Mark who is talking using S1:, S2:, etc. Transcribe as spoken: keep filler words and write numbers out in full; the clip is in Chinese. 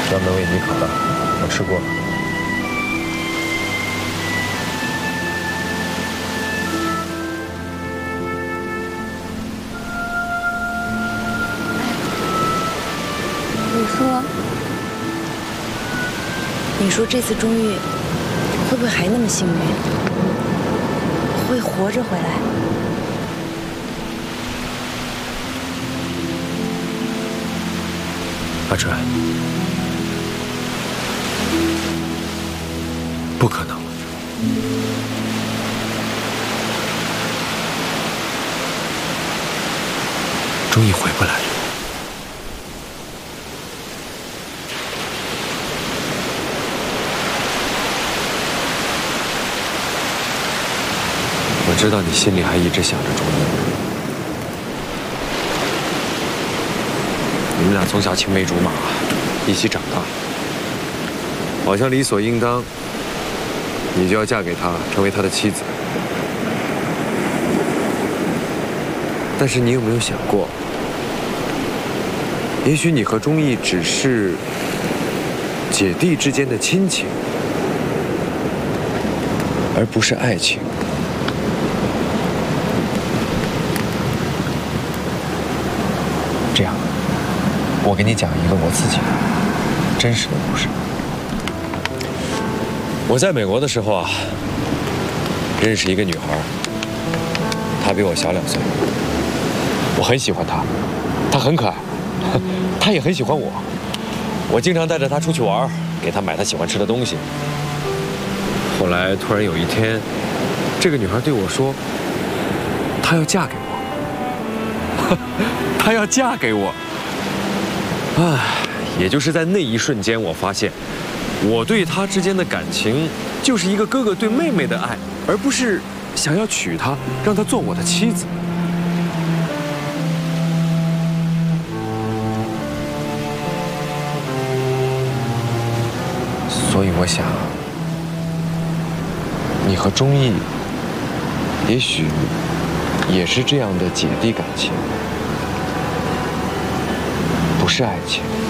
S1: 专门为你烤的，我吃过了。
S2: 你说，你说这次终于会不会还那么幸运？会活着回来？
S1: 阿春，不可能。终于回不来了。我知道你心里还一直想着钟意，你们俩从小青梅竹马，一起长大，好像理所应当，你就要嫁给他，成为他的妻子。但是你有没有想过，也许你和钟意只是姐弟之间的亲情，而不是爱情。这样，我给你讲一个我自己的真实的故事。我在美国的时候啊，认识一个女孩，她比我小两岁，我很喜欢她，她很可爱，她也很喜欢我。我经常带着她出去玩，给她买她喜欢吃的东西。后来突然有一天，这个女孩对我说，她要嫁给我。她要嫁给我，唉，也就是在那一瞬间，我发现，我对她之间的感情，就是一个哥哥对妹妹的爱，而不是想要娶她，让她做我的妻子。所以我想，你和钟意，也许也是这样的姐弟感情。不是爱情。